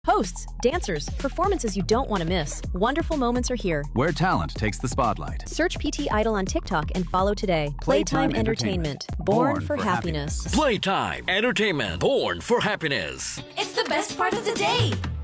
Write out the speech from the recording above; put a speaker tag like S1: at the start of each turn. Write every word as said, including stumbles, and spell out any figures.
S1: Hosts, dancers, performances you don't want to miss. Wonderful moments are here.
S2: Where talent takes the spotlight.
S1: Search P T Idol on TikTok and follow today. Playtime,
S2: Playtime
S1: Entertainment.
S2: Entertainment.
S1: Born,
S2: Born
S1: for,
S2: for
S1: happiness.
S2: happiness.
S3: Playtime Entertainment. Born for happiness.
S4: It's the best part of the day.